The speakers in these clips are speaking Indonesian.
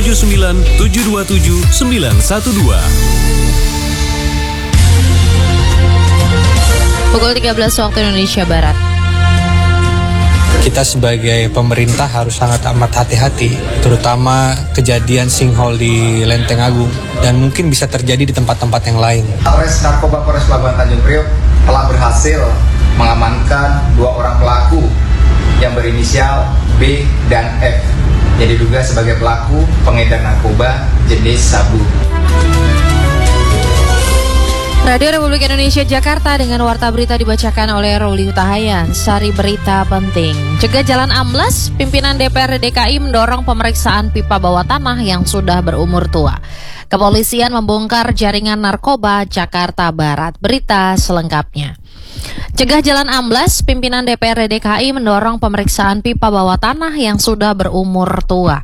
Pukul 13 waktu Indonesia Barat. Kita sebagai pemerintah harus sangat amat hati-hati, terutama kejadian sinkhole di Lenteng Agung, dan mungkin bisa terjadi di tempat-tempat yang lain. Polres Narkoba Polres Pelabuhan Tanjung Priok telah berhasil mengamankan 2 orang pelaku yang berinisial B dan F, yang diduga sebagai pelaku pengedar narkoba jenis sabu. Radio Republik Indonesia Jakarta dengan warta berita dibacakan oleh Ruli Hutahayan. Sari berita penting. Cegah jalan amblas, pimpinan DPRD DKI mendorong pemeriksaan pipa bawah tanah yang sudah berumur tua. Kepolisian membongkar jaringan narkoba Jakarta Barat. Berita selengkapnya. Cegah jalan amblas, pimpinan DPRD DKI mendorong pemeriksaan pipa bawah tanah yang sudah berumur tua.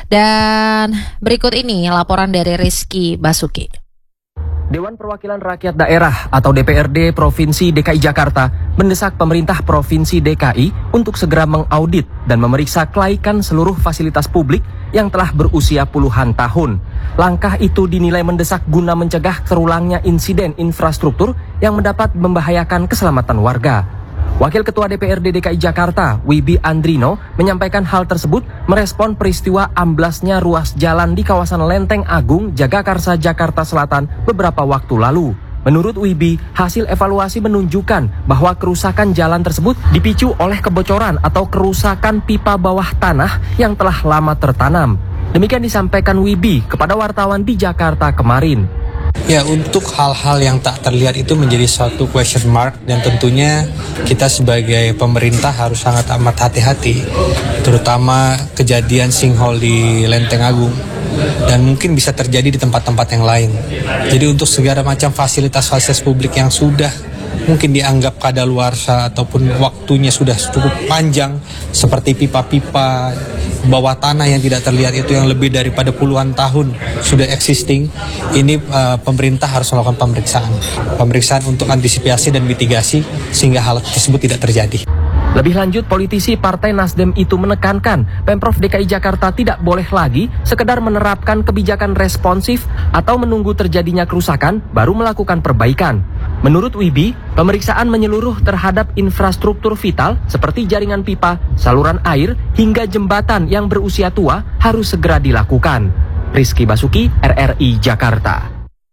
Dan berikut ini laporan dari Rizky Basuki. Dewan Perwakilan Rakyat Daerah atau DPRD Provinsi DKI Jakarta mendesak pemerintah Provinsi DKI untuk segera mengaudit dan memeriksa kelaikan seluruh fasilitas publik yang telah berusia puluhan tahun. Langkah itu dinilai mendesak guna mencegah terulangnya insiden infrastruktur yang dapat membahayakan keselamatan warga. Wakil Ketua DPRD DKI Jakarta, Wibi Andrino, menyampaikan hal tersebut merespon peristiwa amblasnya ruas jalan di kawasan Lenteng Agung, Jagakarsa, Jakarta Selatan beberapa waktu lalu. Menurut Wibi, hasil evaluasi menunjukkan bahwa kerusakan jalan tersebut dipicu oleh kebocoran atau kerusakan pipa bawah tanah yang telah lama tertanam. Demikian disampaikan Wibi kepada wartawan di Jakarta kemarin. Ya, untuk hal-hal yang tak terlihat itu menjadi suatu question mark, dan tentunya kita sebagai pemerintah harus sangat amat hati-hati, terutama kejadian sinkhole di Lenteng Agung, dan mungkin bisa terjadi di tempat-tempat yang lain. Jadi untuk segala macam fasilitas-fasilitas publik yang sudah mungkin dianggap kadaluarsa ataupun waktunya sudah cukup panjang, seperti pipa-pipa bawah tanah yang tidak terlihat itu yang lebih daripada puluhan tahun sudah existing, ini pemerintah harus melakukan pemeriksaan untuk antisipasi dan mitigasi sehingga hal tersebut tidak terjadi. Lebih lanjut, politisi Partai Nasdem itu menekankan Pemprov DKI Jakarta tidak boleh lagi sekedar menerapkan kebijakan responsif atau menunggu terjadinya kerusakan baru melakukan perbaikan. Menurut Wibi, pemeriksaan menyeluruh terhadap infrastruktur vital seperti jaringan pipa, saluran air, hingga jembatan yang berusia tua harus segera dilakukan. Rizky Basuki, RRI Jakarta.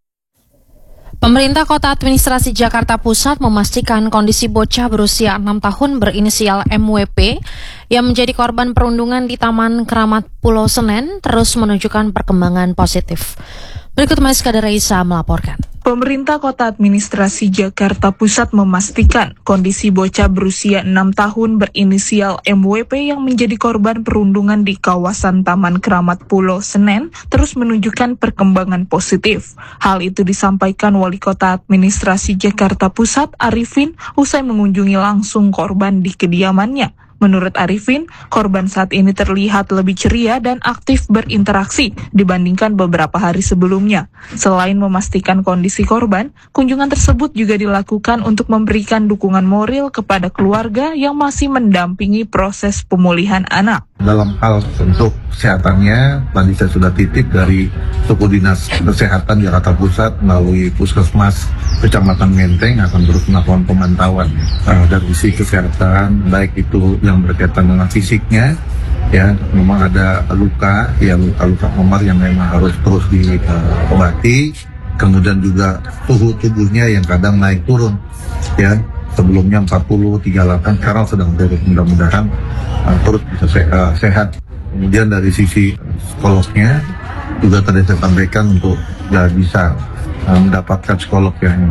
Pemerintah Kota Administrasi Jakarta Pusat memastikan kondisi bocah berusia 6 tahun berinisial MWP yang menjadi korban perundungan di Taman Keramat Pulau Senen terus menunjukkan perkembangan positif. Berikut Maiska Daraisa melaporkan. Pemerintah Kota Administrasi Jakarta Pusat memastikan kondisi bocah berusia 6 tahun berinisial MWP yang menjadi korban perundungan di kawasan Taman Keramat Pulau Senen terus menunjukkan perkembangan positif. Hal itu disampaikan Wali Kota Administrasi Jakarta Pusat Arifin usai mengunjungi langsung korban di kediamannya. Menurut Arifin, korban saat ini terlihat lebih ceria dan aktif berinteraksi dibandingkan beberapa hari sebelumnya. Selain memastikan kondisi korban, kunjungan tersebut juga dilakukan untuk memberikan dukungan moral kepada keluarga yang masih mendampingi proses pemulihan anak. Dalam hal untuk kesehatannya, tadi saya sudah titip dari Suku Dinas Kesehatan Jakarta Pusat melalui Puskesmas Kecamatan Menteng akan terus melakukan pemantauan dari sisi kesehatan, baik itu yang berkaitan dengan fisiknya, ya memang ada luka, ya luka memar yang memang harus terus diobati, kemudian juga suhu tubuhnya yang kadang naik turun, ya sebelumnya 40, 38, sekarang sedang turun, mudah-mudahan terus bisa sehat. Kemudian dari sisi psikolognya juga tadi saya sampaikan untuk bisa mendapatkan psikolog yang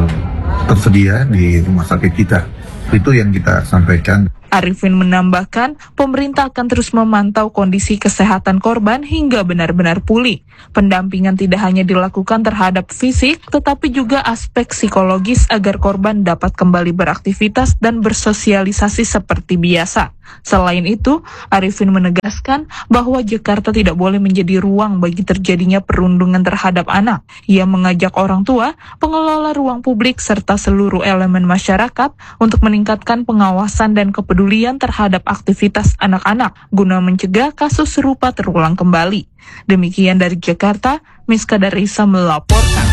tersedia di rumah sakit kita. Itu yang kita sampaikan. Arifin menambahkan, pemerintah akan terus memantau kondisi kesehatan korban hingga benar-benar pulih. Pendampingan tidak hanya dilakukan terhadap fisik, tetapi juga aspek psikologis agar korban dapat kembali beraktivitas dan bersosialisasi seperti biasa. Selain itu, Arifin menegaskan bahwa Jakarta tidak boleh menjadi ruang bagi terjadinya perundungan terhadap anak. Ia mengajak orang tua, pengelola ruang publik, serta seluruh elemen masyarakat untuk meningkatkan pengawasan dan kepedulian terhadap aktivitas anak-anak guna mencegah kasus serupa terulang kembali. Demikian dari Jakarta, Miska Darisa melaporkan.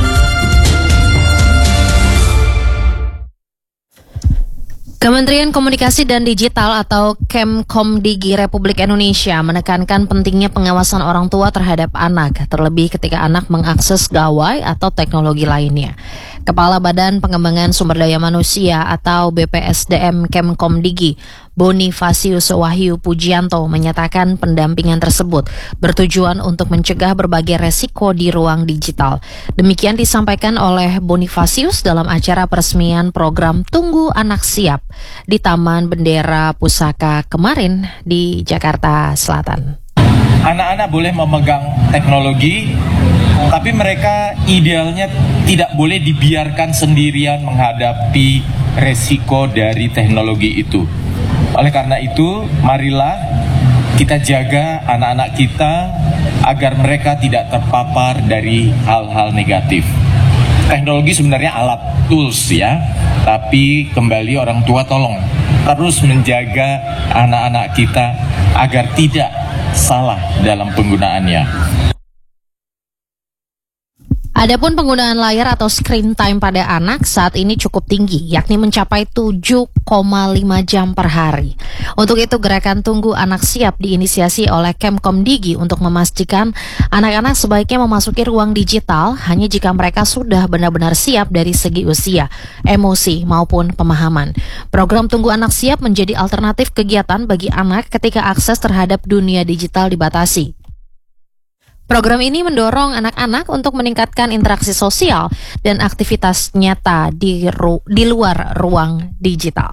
Kementerian Komunikasi dan Digital atau Kemkomdigi Republik Indonesia menekankan pentingnya pengawasan orang tua terhadap anak, terlebih ketika anak mengakses gawai atau teknologi lainnya. Kepala Badan Pengembangan Sumber Daya Manusia atau BPSDM Kemkomdigi, Bonifasius Wahyu Pujianto menyatakan pendampingan tersebut bertujuan untuk mencegah berbagai resiko di ruang digital. Demikian disampaikan oleh Bonifasius dalam acara peresmian program Tunggu Anak Siap di Taman Bendera Pusaka kemarin di Jakarta Selatan. Anak-anak boleh memegang teknologi, tapi mereka idealnya tidak boleh dibiarkan sendirian menghadapi resiko dari teknologi itu. Oleh karena itu, marilah kita jaga anak-anak kita agar mereka tidak terpapar dari hal-hal negatif. Teknologi sebenarnya alat, tools ya, tapi kembali orang tua tolong terus menjaga anak-anak kita agar tidak salah dalam penggunaannya. Adapun penggunaan layar atau screen time pada anak saat ini cukup tinggi, yakni mencapai 7,5 jam per hari. Untuk itu, gerakan Tunggu Anak Siap diinisiasi oleh Kemkomdigi untuk memastikan anak-anak sebaiknya memasuki ruang digital hanya jika mereka sudah benar-benar siap dari segi usia, emosi, maupun pemahaman. Program Tunggu Anak Siap menjadi alternatif kegiatan bagi anak ketika akses terhadap dunia digital dibatasi. Program ini mendorong anak-anak untuk meningkatkan interaksi sosial dan aktivitas nyata di luar ruang digital.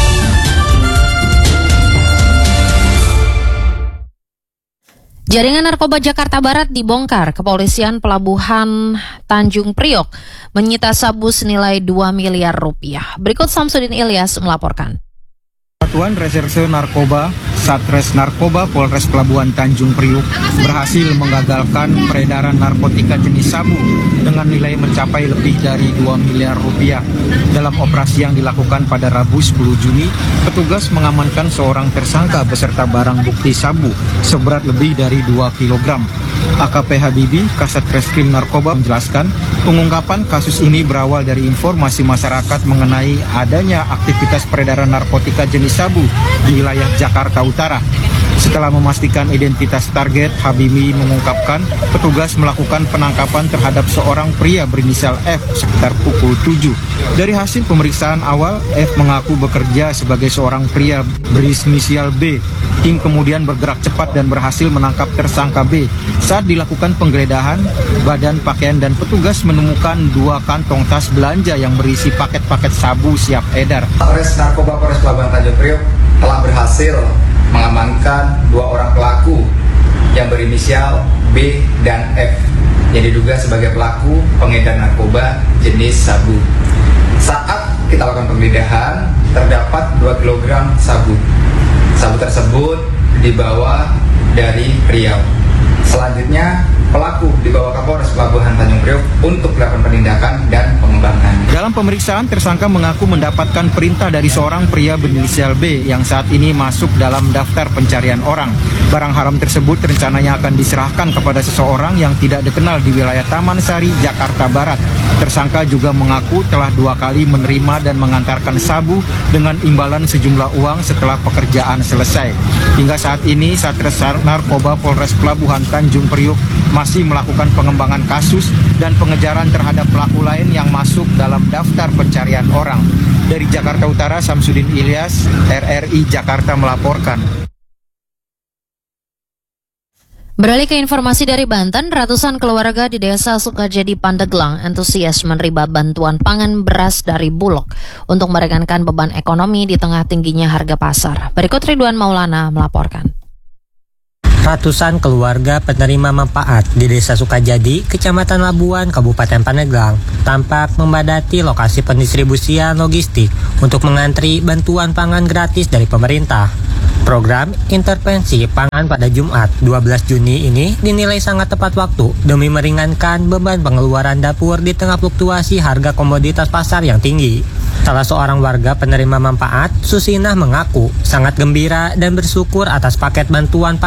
Jaringan narkoba Jakarta Barat dibongkar. Kepolisian Pelabuhan Tanjung Priok menyita sabu senilai 2 miliar rupiah. Berikut Samsudin Ilyas melaporkan. Satuan Reserse Narkoba Satres Narkoba Polres Pelabuhan Tanjung Priok berhasil menggagalkan peredaran narkotika jenis sabu dengan nilai mencapai lebih dari 2 miliar rupiah. Dalam operasi yang dilakukan pada Rabu 10 Juni, petugas mengamankan seorang tersangka beserta barang bukti sabu seberat lebih dari 2 kg. AKP Habibi, Kasat Reskrim Narkoba menjelaskan, pengungkapan kasus ini berawal dari informasi masyarakat mengenai adanya aktivitas peredaran narkotika jenis sabu di wilayah Jakarta Utara. Setelah memastikan identitas target, Habibi mengungkapkan petugas melakukan penangkapan terhadap seorang pria berinisial F sekitar pukul 7. Dari hasil pemeriksaan awal, F mengaku bekerja sebagai seorang pria berinisial B. Tim kemudian bergerak cepat dan berhasil menangkap tersangka B. Saat dilakukan penggeledahan, badan pakaian dan petugas menemukan 2 kantong tas belanja yang berisi paket-paket sabu siap edar. Polres Narkoba Polres Pelabuhan Tanjung Priok telah berhasil mengamankan 2 orang pelaku yang berinisial B dan F yang diduga sebagai pelaku pengedar narkoba jenis sabu. Saat kita lakukan penggeledahan, terdapat 2 kg sabu. Sabu tersebut dibawa dari Riau. Selanjutnya, pelaku dibawa ke Polres Pelabuhan Tanjung Priok untuk dilakukan penindakan dan pengembangan. Dalam pemeriksaan, tersangka mengaku mendapatkan perintah dari seorang pria berinisial B yang saat ini masuk dalam daftar pencarian orang. Barang haram tersebut rencananya akan diserahkan kepada seseorang yang tidak dikenal di wilayah Taman Sari, Jakarta Barat. Tersangka juga mengaku telah 2 kali menerima dan mengantarkan sabu dengan imbalan sejumlah uang setelah pekerjaan selesai. Hingga saat ini, Satres Narkoba Polres Pelabuhan Tanjung Priok masih melakukan pengembangan kasus dan pengejaran terhadap pelaku lain yang masuk dalam daftar pencarian orang. Dari Jakarta Utara, Samsudin Ilyas, RRI Jakarta melaporkan. Beralih ke informasi dari Banten, ratusan keluarga di Desa Sukajadi, Pandeglang antusias menerima bantuan pangan beras dari Bulog untuk meringankan beban ekonomi di tengah tingginya harga pasar. Berikut Ridwan Maulana melaporkan. Ratusan keluarga penerima manfaat di Desa Sukajadi, Kecamatan Labuan, Kabupaten Pandeglang, tampak membadati lokasi pendistribusian logistik untuk mengantri bantuan pangan gratis dari pemerintah. Program intervensi pangan pada Jumat 12 Juni ini dinilai sangat tepat waktu demi meringankan beban pengeluaran dapur di tengah fluktuasi harga komoditas pasar yang tinggi. Salah seorang warga penerima manfaat, Susinah, mengaku sangat gembira dan bersyukur atas paket bantuan pangan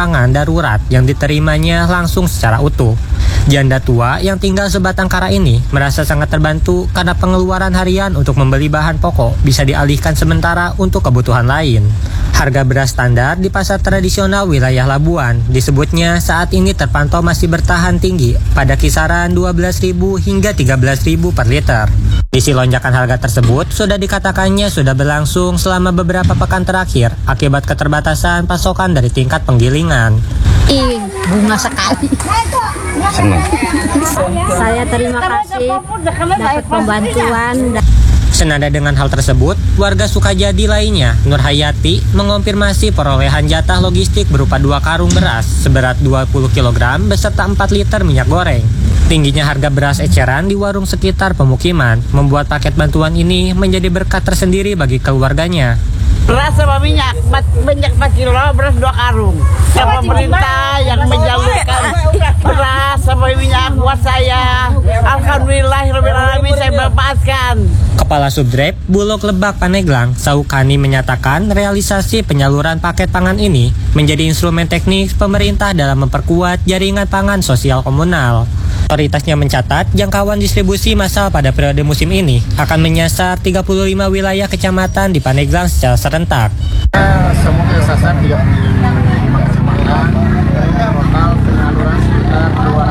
darurat yang diterimanya langsung secara utuh. Janda tua yang tinggal sebatang kara ini merasa sangat terbantu karena pengeluaran harian untuk membeli bahan pokok bisa dialihkan sementara untuk kebutuhan lain. Harga beras standar di pasar tradisional wilayah Labuan disebutnya saat ini terpantau masih bertahan tinggi pada kisaran 12.000 hingga 13.000 per liter. Isi lonjakan harga tersebut sudah dikatakannya sudah berlangsung selama beberapa pekan terakhir akibat keterbatasan pasokan dari tingkat penggilingan. Bunga sekali. Senang. Saya terima kasih dapat pembantuan. Senada dengan hal tersebut, warga Sukajadi lainnya, Nur Hayati, mengonfirmasi perolehan jatah logistik berupa 2 karung beras seberat 20 kg beserta 4 liter minyak goreng. Tingginya harga beras eceran di warung sekitar pemukiman membuat paket bantuan ini menjadi berkat tersendiri bagi keluarganya. Beras sama minyak 4 kilo, beras 2 karung. Yang pemerintah yang menjalurkan beras sama minyak buat saya. Alhamdulillahirrahmanirrahim, saya memanfaatkan. Kepala Subdrep Bulog Lebak Paneglang, Saukani, menyatakan realisasi penyaluran paket pangan ini menjadi instrumen teknis pemerintah dalam memperkuat jaringan pangan sosial komunal. Otoritasnya mencatat jangkauan distribusi massal pada periode musim ini akan menyasar 35 wilayah kecamatan di Paneglang secara serentak. Semua kesasar 35 kecamatan, total penyaluran sekitar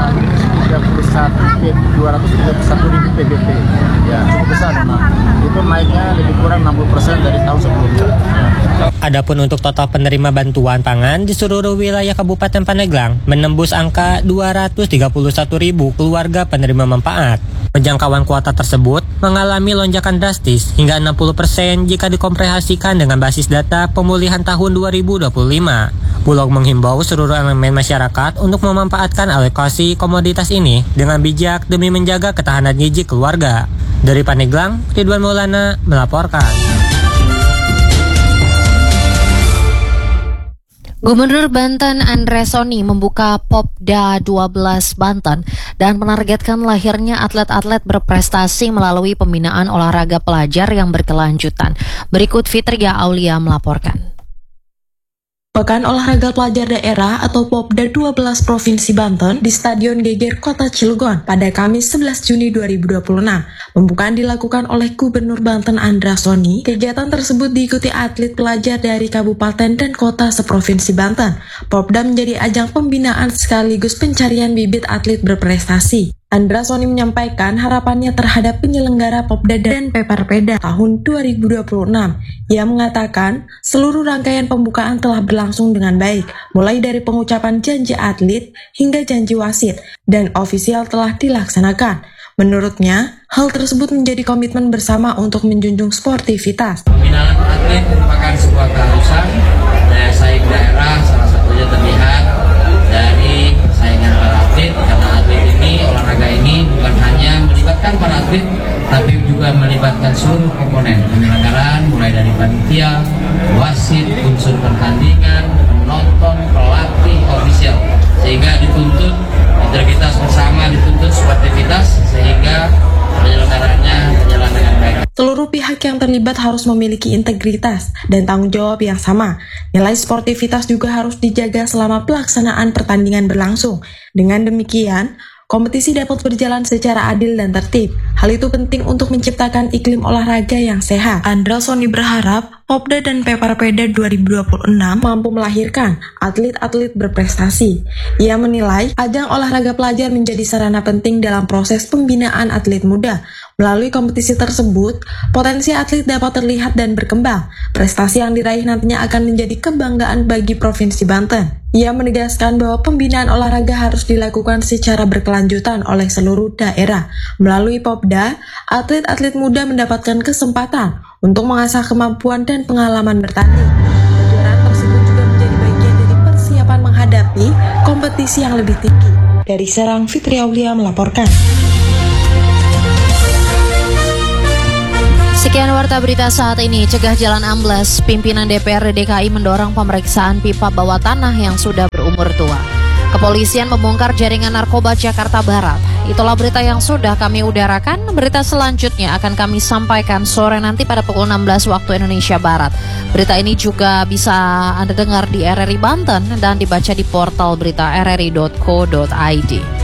231.000 PBP. Ya, cukup besar memang. Itu naiknya lebih kurang 60% dari tahun sebelumnya. Adapun untuk total penerima bantuan pangan di seluruh wilayah Kabupaten Paneglang menembus angka 231.000 keluarga penerima manfaat. Penjangkauan kuota tersebut mengalami lonjakan drastis hingga 60% jika dikomprehasikan dengan basis data pemulihan tahun 2025. Bulog menghimbau seluruh elemen masyarakat untuk memanfaatkan alokasi komoditas ini dengan bijak demi menjaga ketahanan gizi keluarga. Dari Paneglang, Ridwan Maulana melaporkan. Gubernur Banten Andre Soni membuka Popda 12 Banten dan menargetkan lahirnya atlet-atlet berprestasi melalui pembinaan olahraga pelajar yang berkelanjutan. Berikut Fitria Aulia melaporkan. Pekan Olahraga Pelajar Daerah atau Popda 12 Provinsi Banten di Stadion Geger Kota Cilegon pada Kamis 11 Juni 2026. Pembukaan dilakukan oleh Gubernur Banten Andre Soni. Kegiatan tersebut diikuti atlet pelajar dari kabupaten dan kota seprovinsi Banten. Popda menjadi ajang pembinaan sekaligus pencarian bibit atlet berprestasi. Andre Soni menyampaikan harapannya terhadap penyelenggara Popda dan Peparpeda tahun 2026. Ia mengatakan seluruh rangkaian pembukaan telah berlangsung dengan baik, mulai dari pengucapan janji atlet hingga janji wasit, dan ofisial telah dilaksanakan. Menurutnya, hal tersebut menjadi komitmen bersama untuk menjunjung sportivitas. Pembinaan atlet merupakan sebuah keharusan, daya saing daerah salah satunya terlihat dari saingan para atlet, karena atlet ini, olahraga ini bukan hanya melibatkan para atlet, tapi juga melibatkan seluruh komponen penyelenggaraan, mulai dari panitia, wasit, unsur pertandingan, penonton, pelatih, ofisial, sehingga dituntut integritas bersama, dituntut sportivitas, sehingga penyelenggaraannya berjalan dengan baik. Seluruh pihak yang terlibat harus memiliki integritas dan tanggung jawab yang sama. Nilai sportivitas juga harus dijaga selama pelaksanaan pertandingan berlangsung. Dengan demikian, kompetisi dapat berjalan secara adil dan tertib. Hal itu penting untuk menciptakan iklim olahraga yang sehat. Andre Soni berharap Popda dan Peparpeda 2026 mampu melahirkan atlet-atlet berprestasi. Ia menilai ajang olahraga pelajar menjadi sarana penting dalam proses pembinaan atlet muda. Melalui kompetisi tersebut, potensi atlet dapat terlihat dan berkembang. Prestasi yang diraih nantinya akan menjadi kebanggaan bagi Provinsi Banten. Ia menegaskan bahwa pembinaan olahraga harus dilakukan secara berkelanjutan oleh seluruh daerah. Melalui Popda, atlet-atlet muda mendapatkan kesempatan untuk mengasah kemampuan dan pengalaman bertanding. Kejuaraan tersebut juga menjadi bagian dari persiapan menghadapi kompetisi yang lebih tinggi. Dari Serang, Fitri Aulia melaporkan. Sekian warta berita saat ini. Cegah jalan amblas. Pimpinan DPRD DKI mendorong pemeriksaan pipa bawah tanah yang sudah berumur tua. Kepolisian membongkar jaringan narkoba Jakarta Barat. itulah berita yang sudah kami udarakan. Berita selanjutnya akan kami sampaikan sore nanti pada pukul 16 waktu Indonesia Barat. Berita ini juga bisa Anda dengar di RRI Banten dan dibaca di portal berita rri.co.id.